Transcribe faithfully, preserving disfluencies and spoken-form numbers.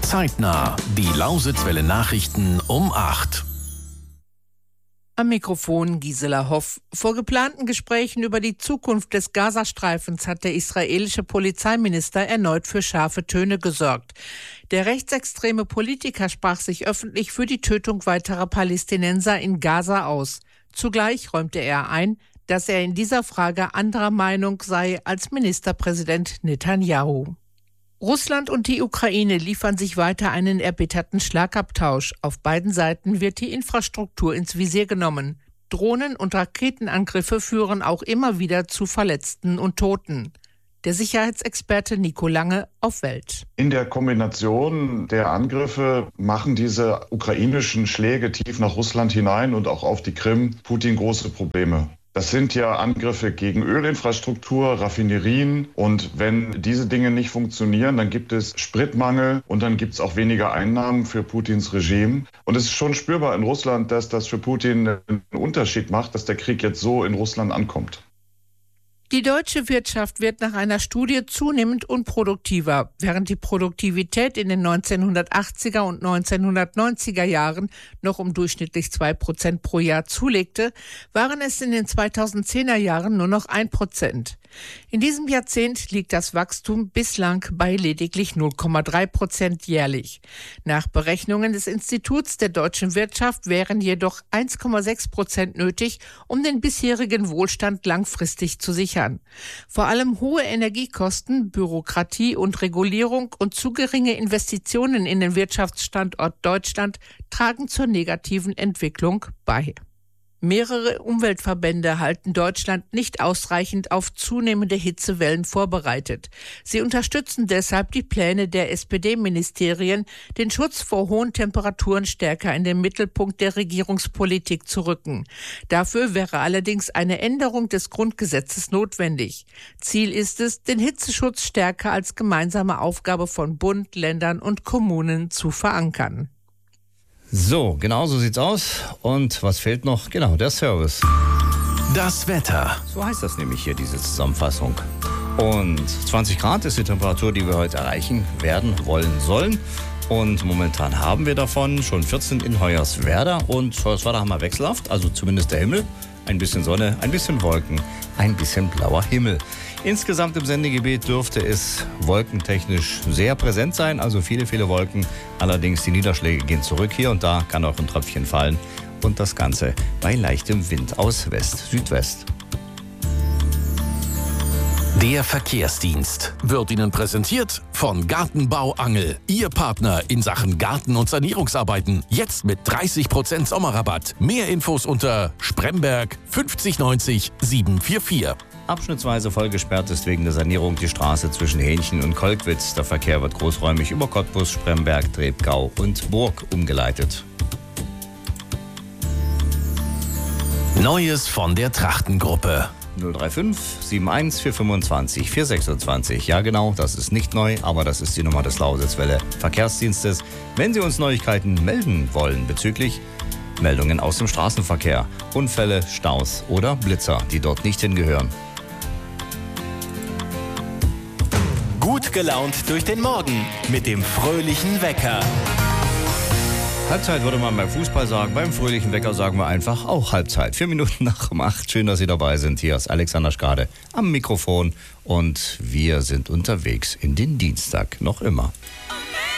Zeitnah. Die Lausitzwelle Nachrichten um acht. Am Mikrofon Gisela Hoff. Vor geplanten Gesprächen über die Zukunft des Gazastreifens hat der israelische Polizeiminister erneut für scharfe Töne gesorgt. Der rechtsextreme Politiker sprach sich öffentlich für die Tötung weiterer Palästinenser in Gaza aus. Zugleich räumte er ein, dass er in dieser Frage anderer Meinung sei als Ministerpräsident Netanyahu. Russland und die Ukraine liefern sich weiter einen erbitterten Schlagabtausch. Auf beiden Seiten wird die Infrastruktur ins Visier genommen. Drohnen- und Raketenangriffe führen auch immer wieder zu Verletzten und Toten. Der Sicherheitsexperte Nico Lange auf Welt. In der Kombination der Angriffe machen diese ukrainischen Schläge tief nach Russland hinein und auch auf die Krim Putin große Probleme. Das sind ja Angriffe gegen Ölinfrastruktur, Raffinerien, und wenn diese Dinge nicht funktionieren, dann gibt es Spritmangel und dann gibt es auch weniger Einnahmen für Putins Regime. Und es ist schon spürbar in Russland, dass das für Putin einen Unterschied macht, dass der Krieg jetzt so in Russland ankommt. Die deutsche Wirtschaft wird nach einer Studie zunehmend unproduktiver. Während die Produktivität in den neunzehnhundertachtziger und neunzehnhundertneunziger Jahren noch um durchschnittlich zwei Prozent pro Jahr zulegte, waren es in den zweitausendzehner Jahren nur noch ein Prozent. In diesem Jahrzehnt liegt das Wachstum bislang bei lediglich null Komma drei Prozent jährlich. Nach Berechnungen des Instituts der deutschen Wirtschaft wären jedoch eins Komma sechs Prozent nötig, um den bisherigen Wohlstand langfristig zu sichern. Vor allem hohe Energiekosten, Bürokratie und Regulierung und zu geringe Investitionen in den Wirtschaftsstandort Deutschland tragen zur negativen Entwicklung bei. Mehrere Umweltverbände halten Deutschland nicht ausreichend auf zunehmende Hitzewellen vorbereitet. Sie unterstützen deshalb die Pläne der S P D-Ministerien, den Schutz vor hohen Temperaturen stärker in den Mittelpunkt der Regierungspolitik zu rücken. Dafür wäre allerdings eine Änderung des Grundgesetzes notwendig. Ziel ist es, den Hitzeschutz stärker als gemeinsame Aufgabe von Bund, Ländern und Kommunen zu verankern. So, genau so sieht's aus. Und was fehlt noch? Genau, der Service. Das Wetter. So heißt das nämlich hier, diese Zusammenfassung. Und zwanzig Grad ist die Temperatur, die wir heute erreichen werden, wollen, sollen. Und momentan haben wir davon schon vierzehn in Hoyerswerda. Und Hoyerswerda haben wir wechselhaft, also zumindest der Himmel. Ein bisschen Sonne, ein bisschen Wolken, ein bisschen blauer Himmel. Insgesamt im Sendegebiet dürfte es wolkentechnisch sehr präsent sein, also viele, viele Wolken. Allerdings die Niederschläge gehen zurück. Hier und da kann auch ein Tröpfchen fallen. Und das Ganze bei leichtem Wind aus West-Südwest. Der Verkehrsdienst wird Ihnen präsentiert von Gartenbau Angel. Ihr Partner in Sachen Garten- und Sanierungsarbeiten. Jetzt mit dreißig Prozent Sommerrabatt. Mehr Infos unter Spremberg fünfzig neunzig siebenhundertvierundvierzig. Abschnittsweise voll gesperrt ist wegen der Sanierung die Straße zwischen Hähnchen und Kolkwitz. Der Verkehr wird großräumig über Cottbus, Spremberg, Trebgau und Burg umgeleitet. Neues von der Trachtengruppe. null drei fünf sieben eins vier fünfundzwanzig vier sechsundzwanzig. Ja genau, das ist nicht neu, aber das ist die Nummer des Lausitzwelle Verkehrsdienstes. Wenn Sie uns Neuigkeiten melden wollen bezüglich Meldungen aus dem Straßenverkehr, Unfälle, Staus oder Blitzer, die dort nicht hingehören. Gut gelaunt durch den Morgen mit dem fröhlichen Wecker. Halbzeit würde man beim Fußball sagen, beim fröhlichen Wecker sagen wir einfach auch Halbzeit. Vier Minuten nach um acht. Schön, dass Sie dabei sind. Hier ist Alexander Schkade am Mikrofon und wir sind unterwegs in den Dienstag noch immer.